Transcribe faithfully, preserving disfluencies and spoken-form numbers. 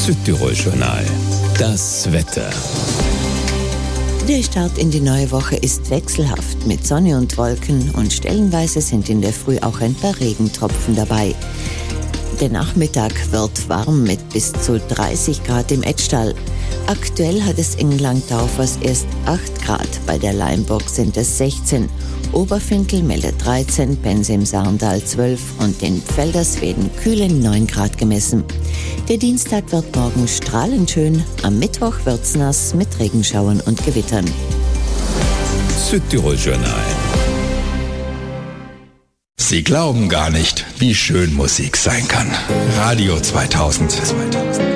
Südtirol-Journal. Das Wetter. Der Start in die neue Woche ist wechselhaft mit Sonne und Wolken und stellenweise sind in der Früh auch ein paar Regentropfen dabei. Der Nachmittag wird warm mit bis zu dreißig Grad im Etschtal. Aktuell hat es in Langtaufers erst acht Grad, bei der Leimburg sind es sechzehn. Oberfinkel meldet dreizehn, Benz im Sarndal zwölf und in Pfeldersweden kühle neun Grad gemessen. Der Dienstag wird morgen strahlend schön, am Mittwoch wird's nass mit Regenschauern und Gewittern. Südtirol-Journal. Sie glauben gar nicht, wie schön Musik sein kann. Radio zweitausend. zweitausend.